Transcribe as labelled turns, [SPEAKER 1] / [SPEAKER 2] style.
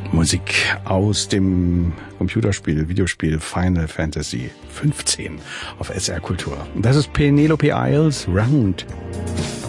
[SPEAKER 1] Musik aus dem Computerspiel, Videospiel Final Fantasy 15 auf SR Kultur. Und das ist Penelope Isles Round.